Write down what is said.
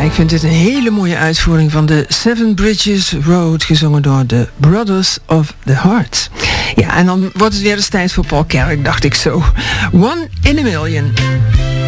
Ik vind dit een hele mooie uitvoering van de Seven Bridges Road, gezongen door de Brothers of the Heart. Ja, en dan wordt het weer eens tijd voor Paul Carrack, dacht ik zo. One in a Million.